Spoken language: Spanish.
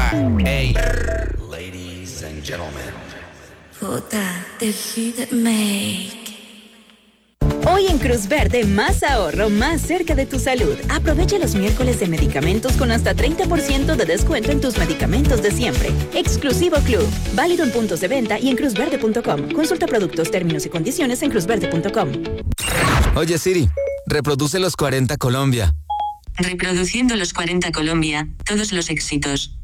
Hey, ladies and gentlemen. Puta, decide make. Hoy en Cruz Verde, más ahorro, más cerca de tu salud. Aprovecha los miércoles de medicamentos con hasta 30% de descuento en tus medicamentos de siempre. Exclusivo Club. Válido en puntos de venta y en cruzverde.com. Consulta productos, términos y condiciones en cruzverde.com. Oye Siri, reproduce los 40 Colombia. Reproduciendo los 40 Colombia, todos los éxitos.